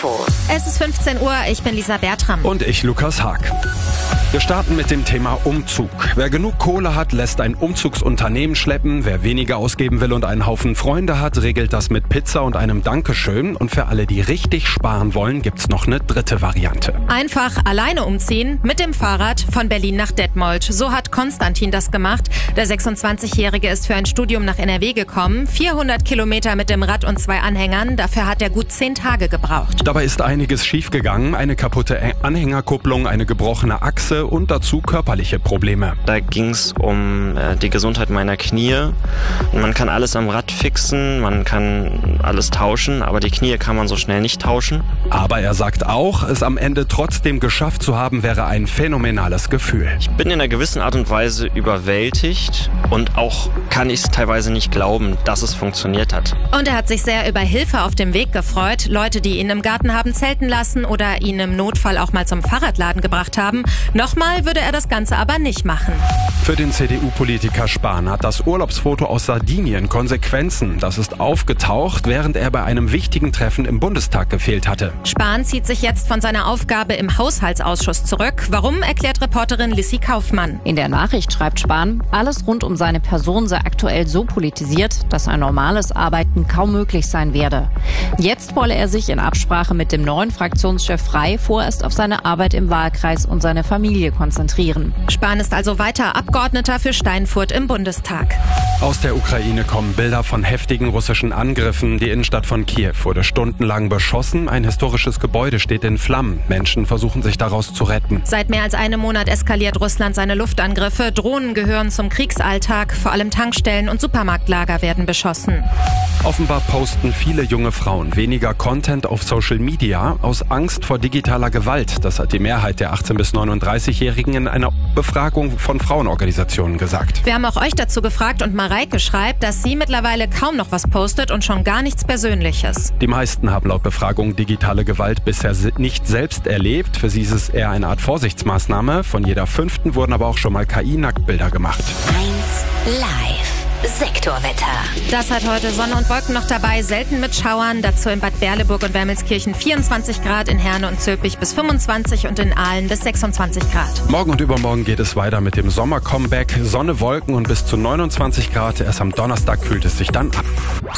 Infos. Es ist 15 Uhr, ich bin Lisa Bertram. Und ich, Lukas Haag. Wir starten mit dem Thema Umzug. Wer genug Kohle hat, lässt ein Umzugsunternehmen schleppen. Wer weniger ausgeben will und einen Haufen Freunde hat, regelt das mit Pizza und einem Dankeschön. Und für alle, die richtig sparen wollen, gibt's noch eine dritte Variante. Einfach alleine umziehen mit dem Fahrrad von Berlin nach Detmold. So hat Konstantin das gemacht. Der 26-Jährige ist für ein Studium nach NRW gekommen. 400 Kilometer mit dem Rad und 2 Anhängern. Dafür hat er gut 10 Tage gebraucht. Dabei ist einiges schiefgegangen. Eine kaputte Anhängerkupplung, eine gebrochene Achse und dazu körperliche Probleme. Da ging es um die Gesundheit meiner Knie. Man kann alles am Rad fixen, man kann alles tauschen, aber die Knie kann man so schnell nicht tauschen. Aber er sagt auch, es am Ende trotzdem geschafft zu haben, wäre ein phänomenales Gefühl. Ich bin in einer gewissen Art und Weise überwältigt und auch kann ich es teilweise nicht glauben, dass es funktioniert hat. Und er hat sich sehr über Hilfe auf dem Weg gefreut. Leute, die ihn im Garten haben zelten lassen oder ihn im Notfall auch mal zum Fahrradladen gebracht haben. Nochmal würde er das Ganze aber nicht machen. Für den CDU-Politiker Spahn hat das Urlaubsfoto aus Sardinien Konsequenzen. Das ist aufgetaucht, während er bei einem wichtigen Treffen im Bundestag gefehlt hatte. Spahn zieht sich jetzt von seiner Aufgabe im Haushaltsausschuss zurück. Warum, erklärt Reporterin Lissy Kaufmann. In der Nachricht schreibt Spahn, alles rund um seine Person sei aktuell so politisiert, dass ein normales Arbeiten kaum möglich sein werde. Jetzt wolle er sich in Absprache mit dem neuen Fraktionschef Frey vorerst auf seine Arbeit im Wahlkreis und seine Familie konzentrieren. Spahn ist also weiter Abgeordneter für Steinfurt im Bundestag. Aus der Ukraine kommen Bilder von heftigen russischen Angriffen. Die Innenstadt von Kiew wurde stundenlang beschossen. Ein historisches Gebäude steht in Flammen. Menschen versuchen sich daraus zu retten. Seit mehr als einem Monat eskaliert Russland seine Luftangriffe. Drohnen gehören zum Kriegsalltag. Vor allem Tankstellen und Supermarktlager werden beschossen. Offenbar posten viele junge Frauen weniger Content auf Social Media aus Angst vor digitaler Gewalt. Das hat die Mehrheit der 18- bis 39-Jährigen in einer Befragung von Frauenorganisationen gesagt. Wir haben auch euch dazu gefragt und Mareike schreibt, dass sie mittlerweile kaum noch was postet und schon gar nichts Persönliches. Die meisten haben laut Befragung digitale Gewalt bisher nicht selbst erlebt. Für sie ist es eher eine Art Vorsichtsmaßnahme. Von jeder 5. wurden aber auch schon mal KI-Nacktbilder gemacht. 1 Live. Sektorwetter. Das hat heute Sonne und Wolken noch dabei, selten mit Schauern. Dazu in Bad Berleburg und Wermelskirchen 24 Grad, in Herne und Zülpich bis 25 und in Aalen bis 26 Grad. Morgen und übermorgen geht es weiter mit dem Sommer-Comeback. Sonne, Wolken und bis zu 29 Grad. Erst am Donnerstag kühlt es sich dann ab.